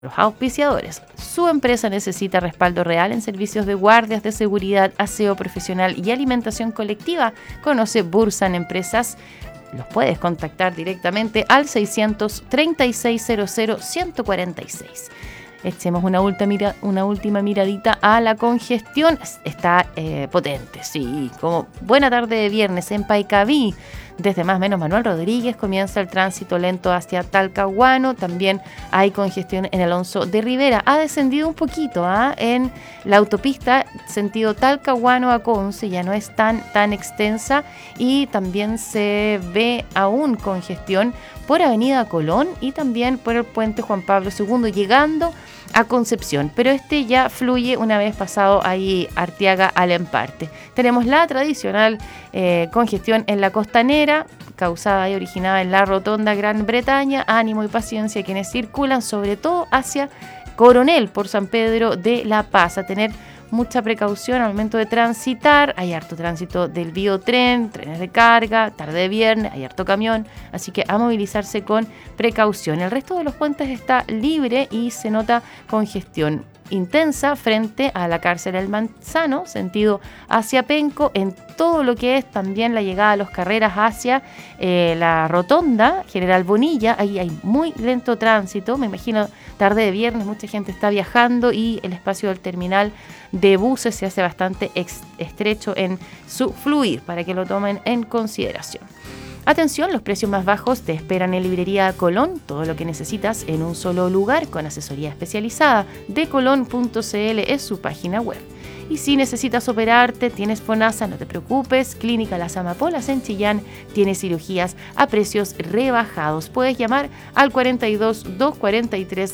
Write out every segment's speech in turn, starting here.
Los auspiciadores. Su empresa necesita respaldo real en servicios de guardias de seguridad, aseo profesional y alimentación colectiva. Conoce Bursan Empresas. Los puedes contactar directamente al 636-00-146. Echemos una última miradita a la congestión. Está potente, sí. Como buena tarde de viernes en Paicaví. Desde más o menos Manuel Rodríguez comienza el tránsito lento hacia Talcahuano. También hay congestión en Alonso de Rivera. Ha descendido un poquito en la autopista sentido Talcahuano a Conce. Ya no es tan extensa. Y también se ve aún congestión por Avenida Colón y también por el puente Juan Pablo II llegando a Concepción, pero ya fluye una vez pasado ahí Arteaga al Emparte. Tenemos la tradicional congestión en la costanera, causada y originada en la Rotonda Gran Bretaña. Ánimo y paciencia quienes circulan, sobre todo hacia Coronel por San Pedro de la Paz. A tener mucha precaución al momento de transitar. Hay harto tránsito del biotren, trenes de carga, tarde de viernes, hay harto camión, así que a movilizarse con precaución. El resto de los puentes está libre y se nota congestión intensa frente a la cárcel El Manzano, sentido hacia Penco, en todo lo que es también la llegada a Los Carreras hacia la Rotonda General Bonilla. Ahí hay muy lento tránsito, me imagino tarde de viernes, mucha gente está viajando y el espacio del terminal de buses se hace bastante estrecho en su fluir, para que lo tomen en consideración. Atención, los precios más bajos te esperan en Librería Colón, todo lo que necesitas en un solo lugar con asesoría especializada. Decolon.cl es su página web. Y si necesitas operarte, tienes FONASA, no te preocupes. Clínica Las Amapolas en Chillán tiene cirugías a precios rebajados. Puedes llamar al 42 243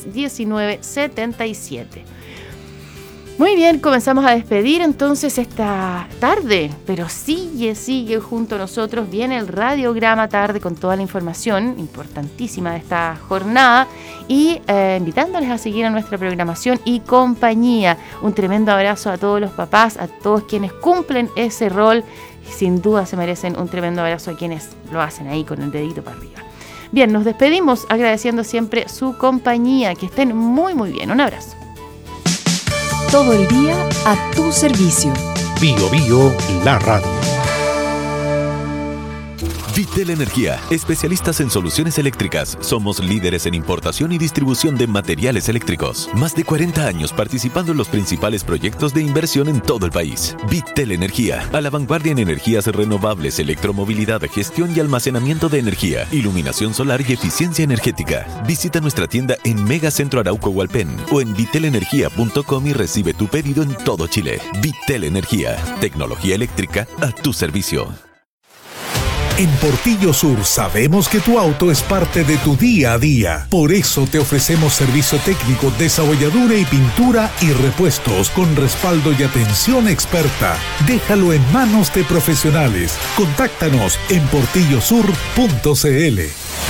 1977. Muy bien, comenzamos a despedir entonces esta tarde, pero sigue junto a nosotros, viene el radiograma tarde con toda la información importantísima de esta jornada y invitándoles a seguir a nuestra programación y compañía. Un tremendo abrazo a todos los papás, a todos quienes cumplen ese rol, sin duda se merecen un tremendo abrazo a quienes lo hacen ahí con el dedito para arriba. Bien, nos despedimos agradeciendo siempre su compañía, que estén muy bien, un abrazo. Todo el día a tu servicio. Bio Bio, la radio. Vitel Energía, especialistas en soluciones eléctricas. Somos líderes en importación y distribución de materiales eléctricos. Más de 40 años participando en los principales proyectos de inversión en todo el país. Vitel Energía, a la vanguardia en energías renovables, electromovilidad, gestión y almacenamiento de energía, iluminación solar y eficiencia energética. Visita nuestra tienda en Megacentro Arauco Hualpén o en vitelenergia.com y recibe tu pedido en todo Chile. Vitel Energía, tecnología eléctrica a tu servicio. En Portillo Sur sabemos que tu auto es parte de tu día a día. Por eso te ofrecemos servicio técnico, desabolladura y pintura y repuestos con respaldo y atención experta. Déjalo en manos de profesionales. Contáctanos en portillosur.cl.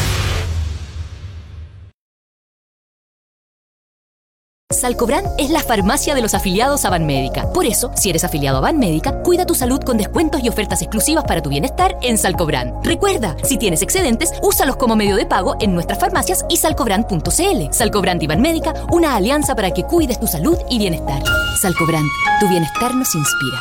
Salcobran es la farmacia de los afiliados a Banmédica. Por eso, si eres afiliado a Banmédica, cuida tu salud con descuentos y ofertas exclusivas para tu bienestar en Salcobran. Recuerda, si tienes excedentes, úsalos como medio de pago en nuestras farmacias y salcobran.cl. Salcobran y Banmédica, una alianza para que cuides tu salud y bienestar. Salcobran, tu bienestar nos inspira.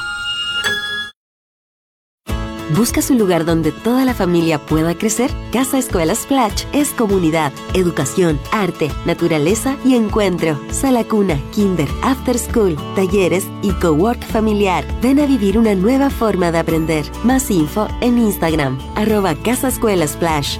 ¿Buscas un lugar donde toda la familia pueda crecer? Casa Escuela Splash es comunidad, educación, arte, naturaleza y encuentro. Sala cuna, kinder, after school, talleres y cowork familiar. Ven a vivir una nueva forma de aprender. Más info en Instagram, @Casa Escuela Splash.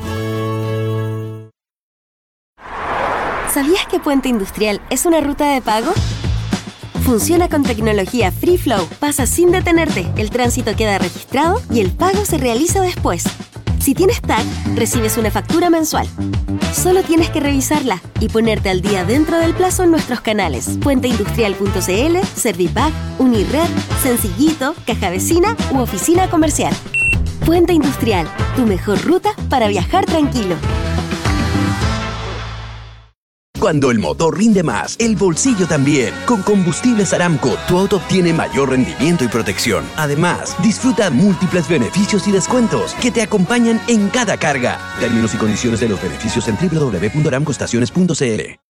¿Sabías que Puente Industrial es una ruta de pago? Funciona con tecnología Free Flow. Pasa sin detenerte, el tránsito queda registrado y el pago se realiza después. Si tienes TAC, recibes una factura mensual. Solo tienes que revisarla y ponerte al día dentro del plazo en nuestros canales. Puenteindustrial.cl, Servipack, Unired, Sencillito, Caja Vecina u Oficina Comercial. Puente Industrial, tu mejor ruta para viajar tranquilo. Cuando el motor rinde más, el bolsillo también. Con Combustibles Aramco, tu auto obtiene mayor rendimiento y protección. Además, disfruta múltiples beneficios y descuentos que te acompañan en cada carga. Términos y condiciones de los beneficios en www.aramcoestaciones.cl.